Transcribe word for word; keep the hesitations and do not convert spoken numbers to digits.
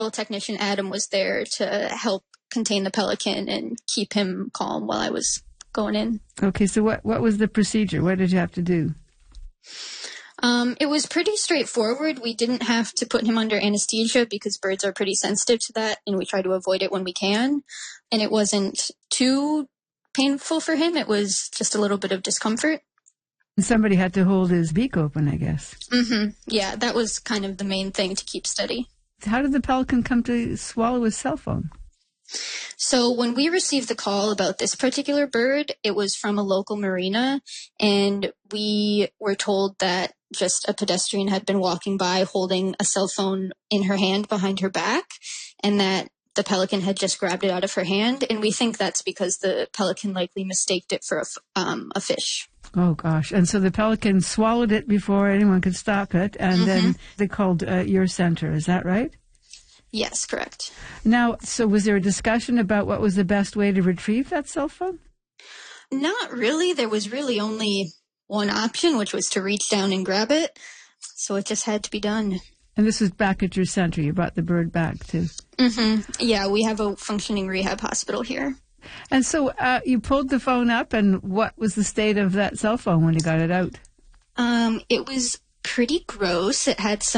technician Adam was there to help contain the pelican and keep him calm while I was going in. Okay, so what, what was the procedure? What did you have to do? Um, it was pretty straightforward. We didn't have to put him under anesthesia because birds are pretty sensitive to that, and we try to avoid it when we can. And it wasn't too painful for him. It was just a little bit of discomfort. And somebody had to hold his beak open, I guess. Mm-hmm. Yeah, that was kind of the main thing to keep steady. How did the pelican come to swallow his cell phone? So when we received the call about this particular bird, it was from a local marina, and we were told that just a pedestrian had been walking by holding a cell phone in her hand behind her back, and that the pelican had just grabbed it out of her hand. And we think that's because the pelican likely mistaked it for a, um, a fish. Oh, gosh. And so the pelican swallowed it before anyone could stop it, and mm-hmm. then they called uh, your center. Is that right? Yes, correct. Now, so was there a discussion about what was the best way to retrieve that cell phone? Not really. There was really only one option, which was to reach down and grab it. So it just had to be done. And this was back at your center. You brought the bird back, too. Mm-hmm. Yeah, we have a functioning rehab hospital here. And so uh, you pulled the phone up, and what was the state of that cell phone when you got it out? Um, it was pretty gross. It had some